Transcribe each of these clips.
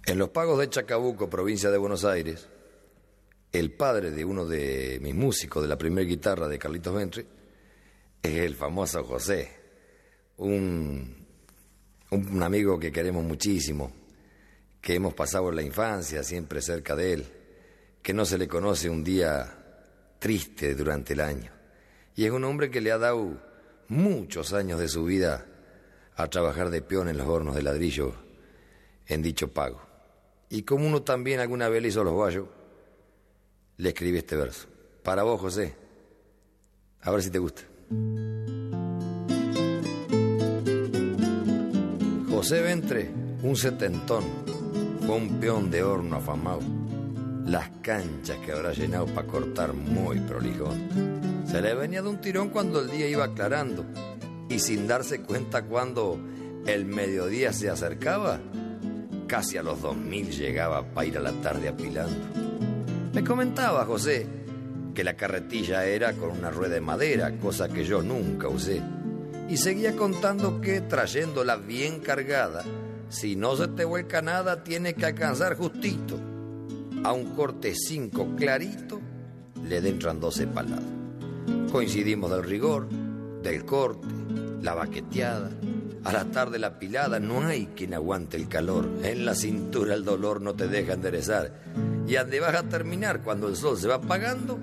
En los pagos de Chacabuco, provincia de Buenos Aires, el padre de uno de mis músicos de la primera guitarra de Carlitos Ventre es el famoso José, un amigo que queremos muchísimo, que hemos pasado la infancia siempre cerca de él, que no se le conoce un día triste durante el año. Y es un hombre que le ha dado muchos años de su vida a trabajar de peón en los hornos de ladrillo en dicho pago. Y como uno también alguna vez le hizo los guayos, le escribí este verso. Para vos, José, a ver si te gusta. José Ventre, un setentón, fue un peón de horno afamado. Las canchas que habrá llenado para cortar muy prolijón. Se le venía de un tirón cuando el día iba aclarando, y sin darse cuenta cuando el mediodía se acercaba, casi a los 2000 llegaba para ir a la tarde apilando. Me comentaba José que la carretilla era con una rueda de madera, cosa que yo nunca usé. Y seguía contando que trayéndola bien cargada, si no se te vuelca nada, tiene que alcanzar justito. A un corte 5 clarito, le entran 12 paladas. Coincidimos del rigor, del corte, la baqueteada. A la tarde la pilada, no hay quien aguante el calor. En la cintura el dolor no te deja enderezar. Y a dónde vas a terminar cuando el sol se va apagando,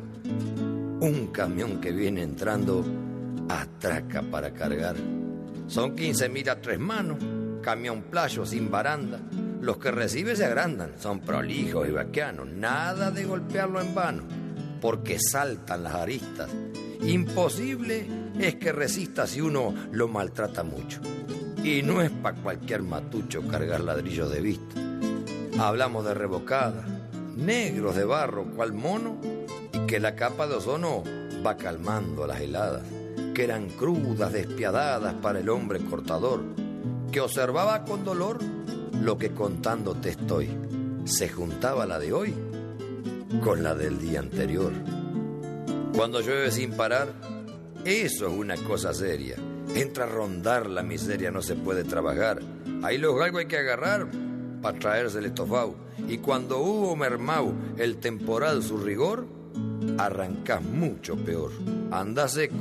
un camión que viene entrando atraca para cargar. Son 15.000 a 3 manos, camión playo sin baranda. Los que recibe se agrandan, son prolijos y vaquianos. Nada de golpearlo en vano, porque saltan las aristas. Imposible es que resista si uno lo maltrata mucho. Y no es para cualquier matucho cargar ladrillos de vista. Hablamos de revocadas, negros de barro cual mono, y que la capa de ozono va calmando las heladas, que eran crudas, despiadadas para el hombre cortador, que observaba con dolor lo que contándote estoy. Se juntaba la de hoy con la del día anterior. Cuando llueve sin parar, eso es una cosa seria. Entra a rondar la miseria, no se puede trabajar. Ahí los galgos hay que agarrar para traerse el estofado. Y cuando hubo mermao el temporal su rigor, arrancás mucho peor. Andás seco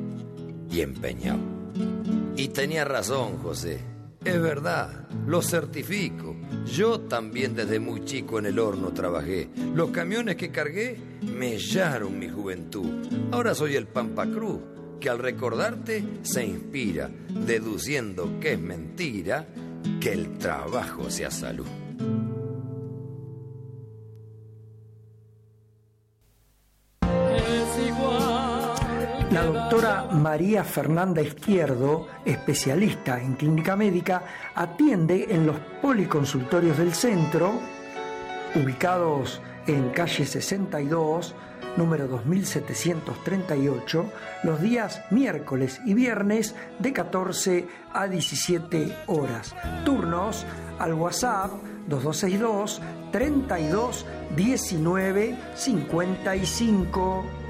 y empeñado. Y tenía razón, José. Es verdad, lo certifico. Yo también desde muy chico en el horno trabajé. Los camiones que cargué me sellaron mi juventud. Ahora soy el Pampa Cruz, que al recordarte se inspira, deduciendo que es mentira que el trabajo sea salud. La doctora María Fernanda Izquierdo, especialista en clínica médica, atiende en los policonsultorios del centro, ubicados en calle 62, número 2738, los días miércoles y viernes de 14 a 17 horas. Turnos al WhatsApp 2262 32 19 55.